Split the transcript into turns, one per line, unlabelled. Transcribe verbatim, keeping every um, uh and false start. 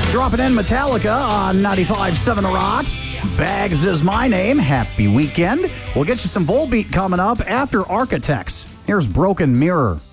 Dropping in Metallica on ninety-five point seven The Rock. Bags is my name. Happy weekend. We'll get you some Volbeat coming up after Architects. Here's Broken Mirror.